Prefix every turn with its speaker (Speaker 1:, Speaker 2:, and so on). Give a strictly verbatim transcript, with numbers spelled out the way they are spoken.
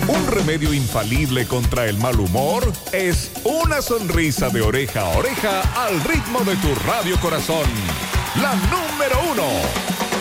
Speaker 1: Un remedio infalible contra el mal humor es una sonrisa de oreja a oreja al ritmo de tu radio corazón. La número uno.